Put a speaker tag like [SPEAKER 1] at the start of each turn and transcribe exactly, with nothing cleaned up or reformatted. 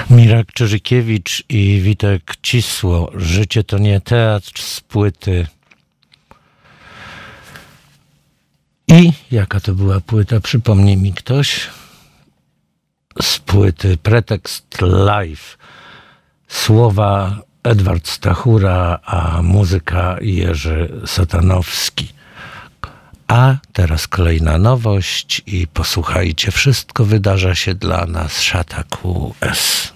[SPEAKER 1] Mirek Czyżykiewicz i Witek Cisło. Życie to nie teatr, z płyty. I jaka to była płyta? Przypomni mi ktoś. Z płyty Pretekst Live. Słowa Edward Stachura, a muzyka Jerzy Satanowski. A teraz kolejna nowość i posłuchajcie, wszystko wydarza się dla nas, Szata Q S.